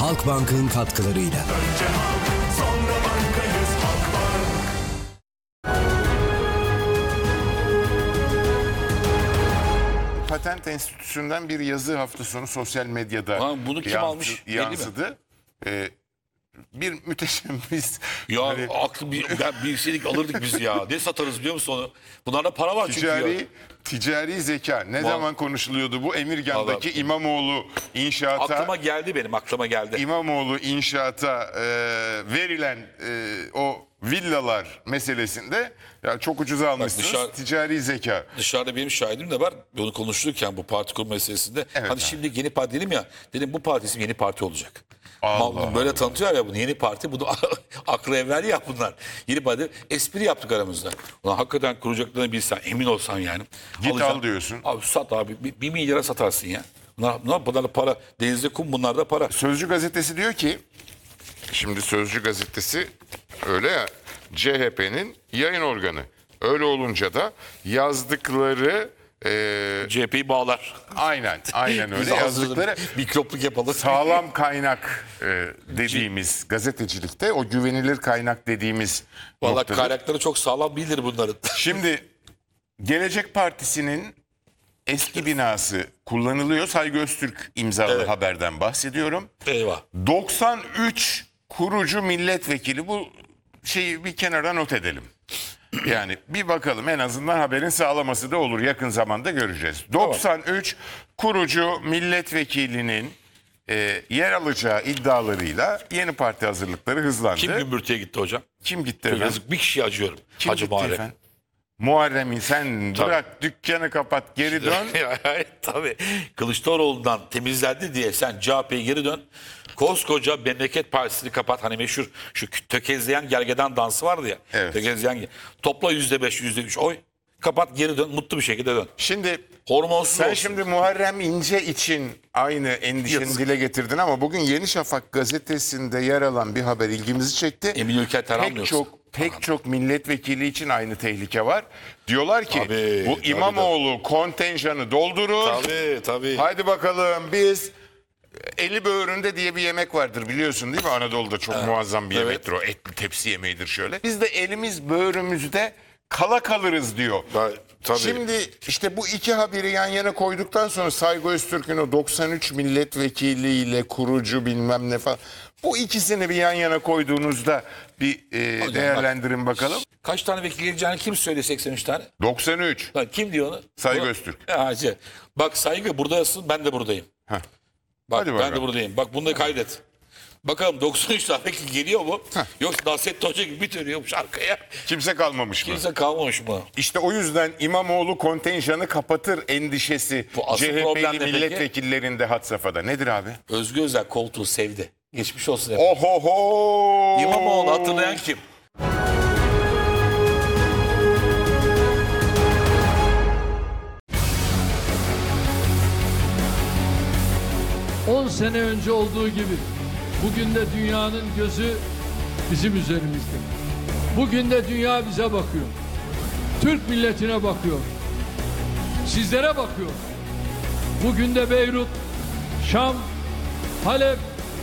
Halkbank'ın katkılarıyla. Önce halk, sonra bankayız Halkbank. Patent Enstitüsü'nden bir yazı hafta sonu sosyal medyada Bunu kim almış? Belli mi? yansıdı. Bir müteşebbis. Ya hani aklı bilseydik alırdık biz ya. Ne satarız biliyor musun onu? Bunlarda para var çünkü ya. ticari zeka. Ne zaman konuşuluyordu bu? Emirgan'daki Vallahi. İmamoğlu inşaata. Aklıma geldi. İmamoğlu inşaata verilen o villalar meselesinde ya çok ucuza almışsınız. Ticari zeka. Dışarıda benim şahidim de var. Bunu konuşurken bu parti kurma meselesinde. Evet, hani şimdi yeni parti dedim ya. Dedim bu parti ismi yeni parti olacak. Allah Böyle tanıtıyor ya bunu yeni parti. Bunu aklı evvel ya bunlar. Yeni parti. Espri yaptık aramızda. Ulan hakikaten kuracaklarını bilsen emin olsan yani. Git al diyorsun. Abi sat abi. 1 milyara satarsın ya. Bunlar para. Denizde kum, bunlar da para. Sözcü gazetesi diyor ki, şimdi Sözcü gazetesi öyle ya, CHP'nin yayın organı. Öyle olunca da yazdıkları CHP'yi bağlar. aynen öyle yazdıkları mikropluk yapalım. sağlam kaynak dediğimiz gazetecilikte o güvenilir kaynak dediğimiz Vallahi noktada. kaynakları çok sağlam bilir bunların. Şimdi Gelecek Partisi'nin eski binası kullanılıyor. Saygı Öztürk imzalı Evet. haberden bahsediyorum. Eyvah. 93 kurucu milletvekili, bu şeyi bir kenara not edelim. Yani bir bakalım, en azından haberin sağlaması da olur. Yakın zamanda göreceğiz. 93 kurucu milletvekilinin yer alacağı iddialarıyla yeni parti hazırlıkları hızlandı. Kim gümbürtüye gitti hocam? Kim gitti efendim? Yazık, bir kişiye acıyorum. Kim Hacı gitti Muharrem. efendim? Muharrem'in sen Tabii. bırak dükkanı kapat geri dön. Tabii. Kılıçdaroğlu'ndan temizlendi diye sen CHP'ye geri dön. Koskoca Memleket Partisi'ni kapat. Hani meşhur şu tökezleyen gergedan dansı vardı ya. Evet. Tökezleyen. Topla %5, %3 oy. Kapat, geri dön. Mutlu bir şekilde dön. Şimdi Hormonsuz sen olsun. şimdi Muharrem İnce için aynı endişeni Yazık. dile getirdin ama bugün Yeni Şafak gazetesinde yer alan bir haber ilgimizi çekti. Emin Ülker Taran Pek çok milletvekili için aynı tehlike var. Diyorlar ki Tabii, bu tabii, İmamoğlu kontenjanı doldurur. Tabii. Haydi bakalım biz eli böğründe diye bir yemek vardır, biliyorsun değil mi? Anadolu'da çok muazzam bir Evet. yemektir o. Etli tepsi yemeğidir şöyle. Biz de elimiz böğrümüzde kala kalırız diyor. Tabii. Şimdi işte bu iki haberi yan yana koyduktan sonra Saygı Öztürk'ün o 93 milletvekiliyle kurucu bilmem ne falan, bu ikisini bir yan yana koyduğunuzda bir değerlendirin bakalım. Kaç tane vekil geleceğini kim söylüyor, 83 tane? 93. Lan kim diyor onu? Saygı Bunu- Öztürk. Ya hacı. Bak Saygı buradasın, ben de buradayım. Heh. Bak Hadi ben bakalım. de buradayım. Bak bunu da kaydet. Bakalım 93 tane vekil geliyor mu? Yoksa Nasrettin Hoca gibi bir dönüyormuş arkaya. Kimse kalmamış mı? Kimse kalmamış mı? İşte o yüzden İmamoğlu kontenjanı kapatır endişesi Bu asıl problem CHP'li ne milletvekillerinde had safhada. Nedir abi? Özgür Özel koltuğu sevdi. Geçmiş olsun. Ohoho! İmamoğlu hatırlayan kim? On sene önce olduğu gibi bugün de dünyanın gözü bizim üzerimizde. Bugün de dünya bize bakıyor. Türk milletine bakıyor. Sizlere bakıyor. Bugün de Beyrut, Şam, Halep,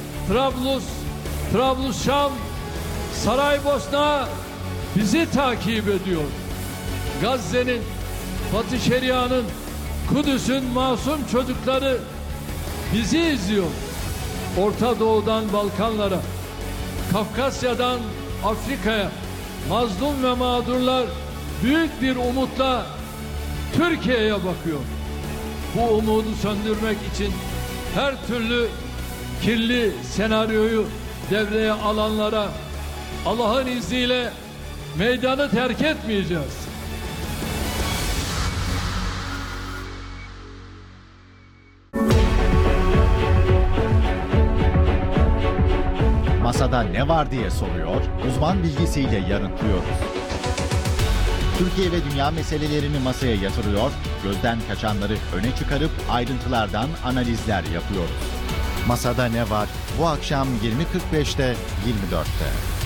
Trablus Şam, Saraybosna bizi takip ediyor. Gazze'nin, Batı Şeria'nın, Kudüs'ün masum çocukları bizi izliyor. Orta Doğu'dan Balkanlara, Kafkasya'dan Afrika'ya mazlum ve mağdurlar büyük bir umutla Türkiye'ye bakıyor. Bu umudu söndürmek için her türlü kirli senaryoyu devreye alanlara Allah'ın izniyle meydanı terk etmeyeceğiz. Masada ne var diye soruyor, uzman bilgisiyle yanıtlıyoruz. Türkiye ve dünya meselelerini masaya yatırıyor, gözden kaçanları öne çıkarıp ayrıntılardan analizler yapıyoruz. Masada ne var? Bu akşam 20.45'te, 24'te.